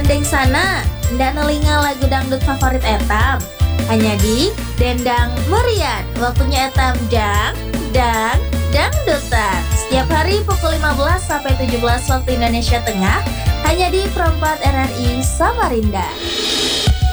gandeng sana, ndak nelinga lagu dangdut favorit etam. Hanya di Dendang Merian, waktunya etam dangdutan. Setiap hari pukul 15 sampai 17 waktu Indonesia Tengah, hanya di Perempat RRI Samarinda.